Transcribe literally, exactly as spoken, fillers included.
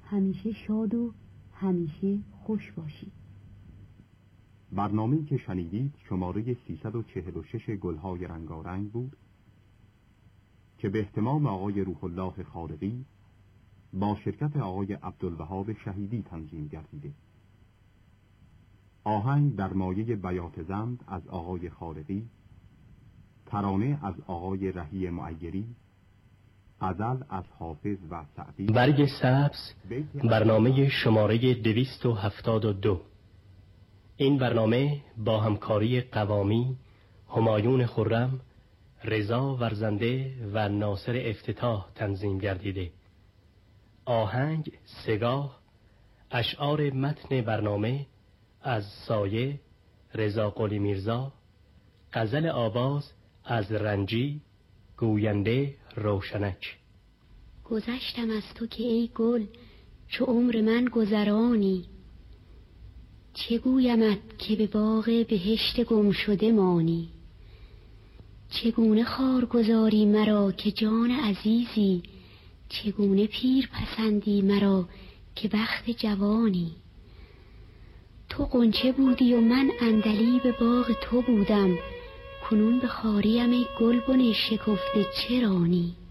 همیشه شاد و همیشه خوش باشید. برنامه‌ای که شنیدید شماره سیصد و چهل و شش گلهای رنگارنگ بود که به اهتمام آقای روح الله خالقی با شرکت آقای عبدالوهاب شهیدی تنظیم گردیده. آهنگ در مایه بیات زند از آقای خالقی، ترانه از آقای رهی معیری، غزل از حافظ و سعدی. برگ سبز، برنامه شماره دویست و هفتاد و دو. این برنامه با همکاری قوامی، همایون خرم، رضا ورزنده و ناصر افتتاح تنظیم گردیده. آهنگ سگاه، اشعار متن برنامه از سایه، رضا قلی میرزا، غزل آواز از رنجی، گوینده روشنک. گذشتم از تو که ای گل چو عمر من گذرانی، چه گویمت که به باغ بهشت گم شده مانی. چگونه خار گذاری مرا که جان عزیزی، چگونه پیر پسندی مرا که بخت جوانی. تو غنچه بودی و من عندلیب باغ تو بودم، کنون به خاریم ای گلبن شکفته چرانی.